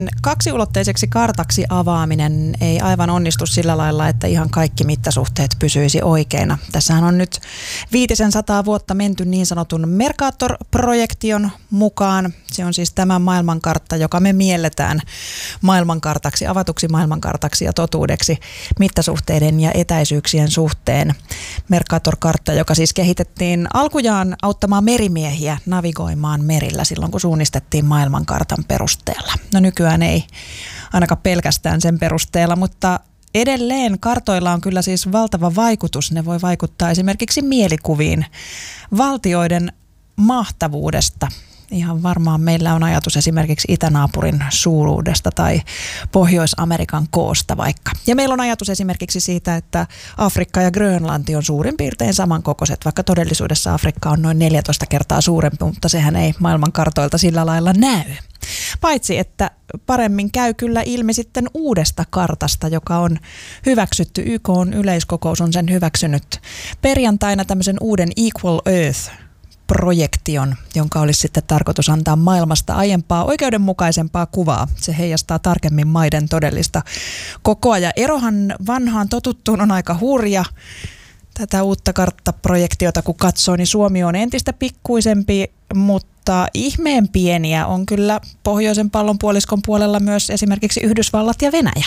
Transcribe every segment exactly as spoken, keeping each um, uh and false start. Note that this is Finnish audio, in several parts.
Kaksiulotteiseksi kartaksi avaaminen ei aivan onnistu sillä lailla, että ihan kaikki mittasuhteet pysyisi oikeina. Tässähän on nyt viitisen sataa vuotta menty niin sanotun Mercator-projektion mukaan. Se on siis tämä maailmankartta, joka me mielletään maailmankartaksi, avatuksi maailmankartaksi ja totuudeksi mittasuhteiden ja etäisyyksien suhteen. Mercator-kartta, joka siis kehitettiin alkujaan auttamaan merimiehiä navigoimaan merillä silloin, kun suunnistettiin maailmankartan perusteella. No nykyään ei ainakaan pelkästään sen perusteella, mutta edelleen kartoilla on kyllä siis valtava vaikutus. Ne voi vaikuttaa esimerkiksi mielikuviin valtioiden mahtavuudesta. Ihan varmaan meillä on ajatus esimerkiksi itänaapurin suuruudesta tai Pohjois-Amerikan koosta vaikka. Ja meillä on ajatus esimerkiksi siitä, että Afrikka ja Grönlanti on suurin piirtein samankokoiset, vaikka todellisuudessa Afrikka on noin neljätoista kertaa suurempi, mutta sehän ei maailmankartoilta sillä lailla näy. Paitsi, että paremmin käy kyllä ilmi sitten uudesta kartasta, joka on hyväksytty. Y K:n yleiskokous on sen hyväksynyt perjantaina tämmöisen uuden Equal Earth-projektion, jonka olisi sitten tarkoitus antaa maailmasta aiempaa oikeudenmukaisempaa kuvaa. Se heijastaa tarkemmin maiden todellista kokoa. Ja erohan vanhaan totuttuun on aika hurja. Tätä uutta karttaprojektiota kun katsoo, niin Suomi on entistä pikkuisempi, mutta ihmeen pieniä on kyllä pohjoisen pallonpuoliskon puolella myös esimerkiksi Yhdysvallat ja Venäjä.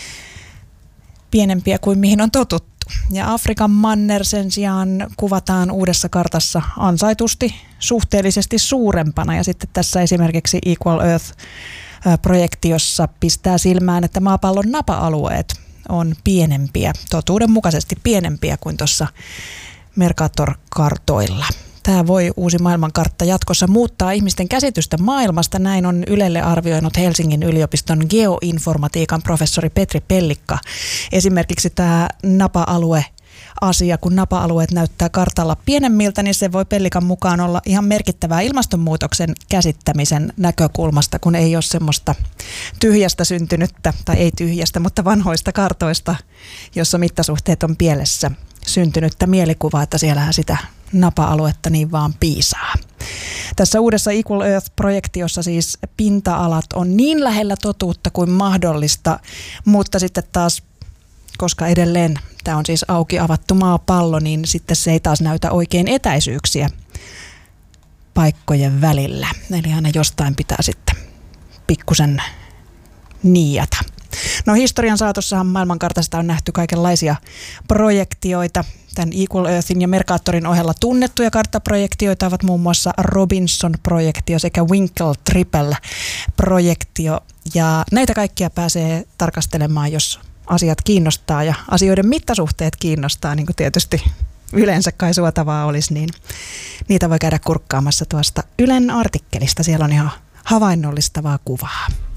Pienempiä kuin mihin on totuttu. Ja Afrikan manner sen sijaan kuvataan uudessa kartassa ansaitusti suhteellisesti suurempana. Ja sitten tässä esimerkiksi Equal Earth-projektiossa pistää silmään, että maapallon napa-alueet on pienempiä, totuudenmukaisesti pienempiä kuin tuossa Mercator-kartoilla. Tämä voi uusi maailmankartta jatkossa muuttaa ihmisten käsitystä maailmasta. Näin on Ylelle arvioinut Helsingin yliopiston geoinformatiikan professori Petri Pellikka. Esimerkiksi tämä napa-alue asia, kun napa-alueet näyttää kartalla pienemmiltä, niin se voi Pellikan mukaan olla ihan merkittävää ilmastonmuutoksen käsittämisen näkökulmasta, kun ei ole semmoista tyhjästä syntynyttä, tai ei tyhjästä, mutta vanhoista kartoista, jossa mittasuhteet on pielessä, syntynyttä mielikuvaa, että siellähän sitä napa-aluetta niin vaan piisaa. Tässä uudessa Equal Earth-projektiossa siis pinta-alat on niin lähellä totuutta kuin mahdollista, mutta sitten taas, koska edelleen tämä on siis auki avattu maapallo, niin sitten se ei taas näytä oikein etäisyyksiä paikkojen välillä. Eli aina jostain pitää sitten pikkusen niiata. No historian saatossahan maailmankartasta on nähty kaikenlaisia projektioita. Tämän Equal Earthin ja Mercatorin ohella tunnettuja karttaprojektioita ovat muun muassa Robinson-projektio sekä Winkle Triple-projektio. Ja näitä kaikkia pääsee tarkastelemaan, jos asiat kiinnostaa ja asioiden mittasuhteet kiinnostaa, niin kuin tietysti yleensä kai suotavaa olisi, niin niitä voi käydä kurkkaamassa tuosta Ylen artikkelista. Siellä on ihan havainnollistavaa kuvaa.